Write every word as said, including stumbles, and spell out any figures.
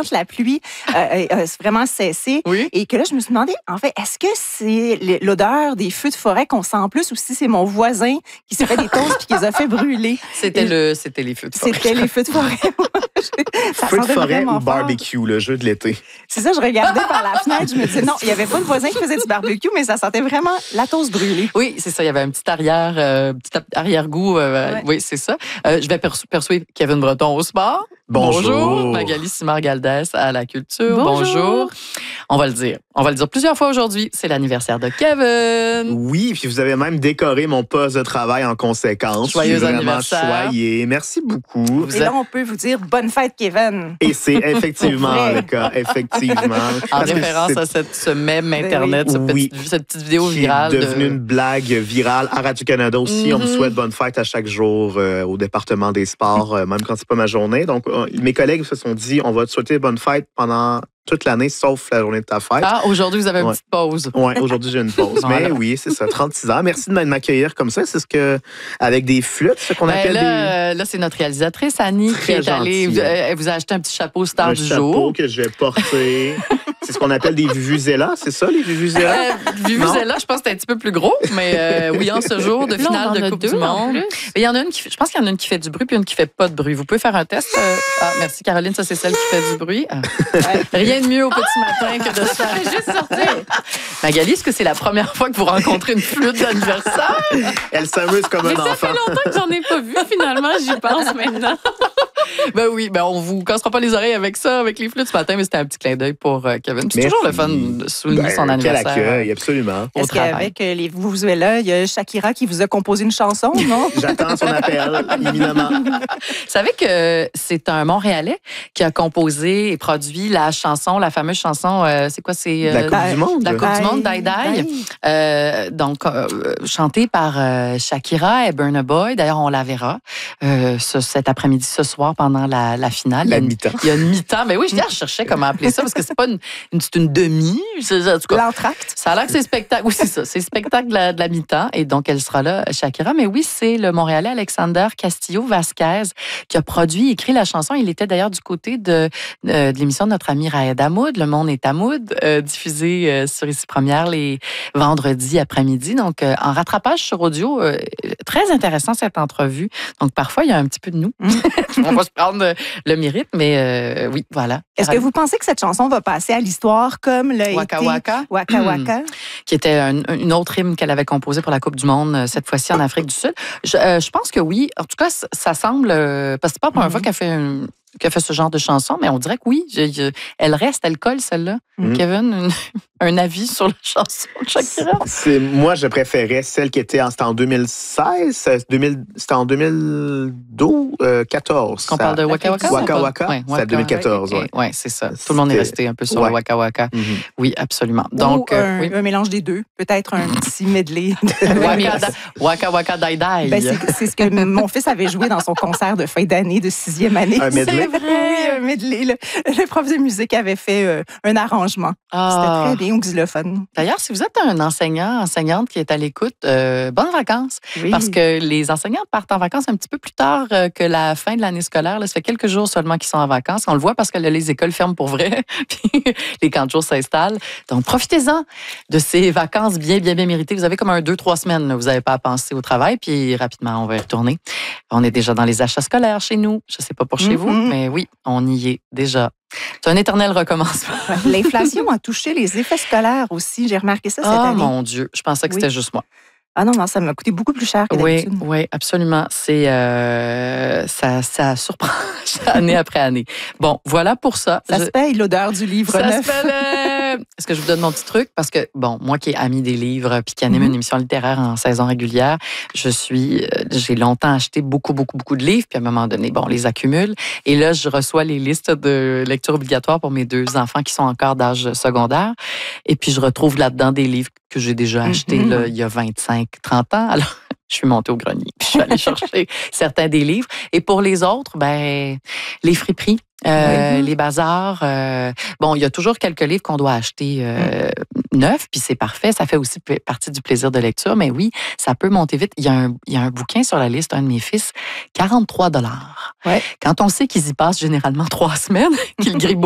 quand la pluie euh, a vraiment cessé Oui. et que là, je me suis demandé, en fait, est-ce que c'est l'odeur des feux de forêt qu'on sent en plus ou si c'est mon voisin qui s'est fait des toasts puis qui les a fait brûler? C'était, le, c'était les feux de forêt. C'était les feux de forêt. Ça Feu de sentait forêt vraiment ou fort. barbecue, le jeu de l'été. C'est ça, je regardais par la fenêtre, je me disais, non, il n'y avait pas de voisin qui faisait du barbecue, mais ça sentait vraiment la toast brûlée. Oui, c'est ça. Il y avait un petit arrière, euh, petit arrière-goût. Euh, Ouais. Oui, c'est ça. Euh, je vais perso- persuader Kevin Breton au sport. Bonjour. Magali Simard-Galdès à la culture. Bonjour. On va le dire. On va le dire plusieurs fois aujourd'hui. C'est l'anniversaire de Kevin. Oui, puis vous avez même décoré mon poste de travail en conséquence. Joyeux Je suis vraiment anniversaire. choyé. Merci beaucoup. Vous Et là, on peut vous dire bonne fête, Kevin. Et c'est effectivement Pour vrai. le cas, effectivement. En Parce que référence c'est à cette, ce mème Internet, oui. ce Oui. petit- cette petite vidéo qui virale. est devenue de... une blague virale à Radio-Canada aussi. On me Mhm. souhaite bonne fête à chaque jour euh, au département des sports, euh, même quand c'est pas ma journée. Donc, euh, mes collègues se sont dit, on va te souhaiter bonne fête pendant toute l'année, sauf la journée de ta fête. Ah, aujourd'hui, vous avez une Ouais. petite pause. Oui, aujourd'hui, j'ai une pause. Voilà. Mais oui, c'est ça, trente-six ans. Merci de m'accueillir comme ça. C'est ce que, avec des flûtes, ce qu'on Ben appelle là, des... euh, là, c'est notre réalisatrice, Annie, Très qui est allée. gentille. euh, Elle vous a acheté un petit chapeau star un du chapeau jour. que je vais porter. C'est ce qu'on appelle des vuvuzelas, c'est ça, les vuvuzelas? Euh, Vuvuzela, je pense que c'est un petit peu plus gros, mais euh, oui, en ce jour de Là, on finale en de a Coupe deux, du en Monde. plus. Mais il y en a une qui fait- je pense qu'il y en a une qui fait du bruit puis une qui fait pas de bruit. Vous pouvez faire un test. euh, Ah, merci Caroline, ça c'est celle qui fait du bruit. Ah. Rien de mieux au petit matin que de se faire Juste sortir. Magali, est-ce que c'est la première fois que vous rencontrez une flûte d'anniversaire? Elle s'amuse comme Mais un ça enfant. fait longtemps que j'en ai pas vu, finalement, j'y pense maintenant. Ben oui, ben on vous cassera pas les oreilles avec ça, avec les flûtes ce matin, mais c'était un petit clin d'œil pour euh, Kevin. C'est Merci. toujours le fun de souligner Ben, son quel anniversaire. accueil, absolument. Au Est-ce travail. qu'avec euh, les Vuvuzelas, il y a Shakira qui vous a composé une chanson, non? J'attends son appel, évidemment. Vous savez que c'est un Montréalais qui a composé et produit la chanson, la fameuse chanson, euh, c'est quoi, c'est... La euh, Coupe du Monde. la Coupe du Monde, Die Die. Euh, donc, euh, chantée par euh, Shakira et Burna Boy. D'ailleurs, on la verra euh, ce- cet après-midi, ce soir, pendant la, la finale. La Il y a une- mi-temps. Il y a une mi-temps. Mais oui, je, je cherchais comment appeler ça, parce que c'est pas une, une, c'est une demi. c'est- En tout cas, L'entracte. ça a l'air que c'est spectacle. Oui, c'est ça. C'est spectacle de la, de la mi-temps. Et donc, elle sera là, Shakira. Mais oui, c'est le Montréalais Alexander Castillo Vasquez qui a produit, écrit la chanson. Il était d'ailleurs du côté de, euh, de l'émission de notre ami Raed Hamoud, Le Monde est Hamoud, euh, diffusée euh, sur Ici Première les vendredis après-midi. Donc, euh, en rattrapage sur audio, euh, très intéressant cette entrevue. Donc, parfois, il y a un petit peu de nous. On va se prendre euh, le mérite, mais euh, oui, voilà. Est-ce que vous pensez que cette chanson va passer à l'histoire comme l'a Waka été Waka? Waka Waka? Qui était un- une autre hymne qu'elle avait composée pour la Coupe du Monde, euh, cette fois-ci en Afrique du Sud. Je, euh, je pense que oui. En tout cas, ça, ça semble... euh, parce que c'est pas la première Mhm. fois qu'elle fait, un- qu'elle fait ce genre de chanson, mais on dirait que oui. je- je- elle reste, elle colle, celle-là. Mhm. Kevin, une- un avis sur la chanson de Shakira? C'est, moi, je préférais celle qui était en, c'était en deux mille seize, euh, deux mille, c'était en deux mille douze, euh, quatorze. On Ça- parle de Waka Waka? Waka ou pas? Waka, Ouais, c'est à deux mille quatorze, Oui, ouais. ouais, c'est ça. Tout le monde est C'était- resté un peu sur ouais. le Waka Waka. Mhm. Oui, absolument. Donc, Donc, euh, un, oui. un mélange des deux. Peut-être un petit medley. Waka, da- Waka Waka Die Die. Ben, c'est, c'est ce que mon fils avait joué dans son concert de fin d'année, de sixième année. Un medley? C'est vrai, oui, un medley. Le, le prof de musique avait fait euh, un arrangement. Ah. C'était très bien au xylophone. D'ailleurs, si vous êtes un enseignant, enseignante qui est à l'écoute, euh, bonnes vacances. Oui. Parce que les enseignants partent en vacances un petit peu plus tard euh, que la fin de l'année scolaire. Là, ça fait quelques jours seulement qu'ils sont en vacances. On le voit parce que là, les écoles ferment pour vrai. Puis les camps de jour s'installent. Donc, profitez-en de ces vacances bien, bien, bien méritées. Vous avez comme un deux, trois semaines. Là. Vous n'avez pas à penser au travail. Puis rapidement, on va y retourner. On est déjà dans les achats scolaires chez nous. Je ne sais pas pour chez Mm-hmm. vous, mais oui, on y est déjà. C'est un éternel recommencement. Ouais. L'inflation a touché les effets scolaires aussi. J'ai remarqué ça cette Oh année. mon Dieu, je pensais que Oui. c'était juste moi. Ah non, non, ça m'a coûté beaucoup plus cher que Oui, d'habitude. oui, absolument. C'est euh, ça, ça surprend année après année. Bon, voilà pour ça. Ça Je- se paye l'odeur du livre ça neuf. se fait le- Est-ce que je vous donne mon petit truc? Parce que, bon, moi qui est amie des livres puis qui anime Mhm. une émission littéraire en saison régulière, je suis, euh, j'ai longtemps acheté beaucoup, beaucoup, beaucoup de livres, puis à un moment donné, bon, on les accumule. Et là, je reçois les listes de lecture obligatoire pour mes deux enfants qui sont encore d'âge secondaire. Et puis, je retrouve là-dedans des livres que j'ai déjà achetés Mhm. là, il y a vingt-cinq, trente ans. Alors, je suis montée au grenier. Puis je suis allée chercher certains des livres. Et pour les autres, ben, les friperies. Euh, Mhm. les bazars. euh, bon, il y a toujours quelques livres qu'on doit acheter euh, neufs, puis c'est parfait. Ça fait aussi p- partie du plaisir de lecture. Mais oui, ça peut monter vite. Il y a un, il y a un bouquin sur la liste, un de mes fils, quarante-trois dollars. Ouais. Quand on sait qu'ils y passent généralement trois semaines, qu'ils gribouillent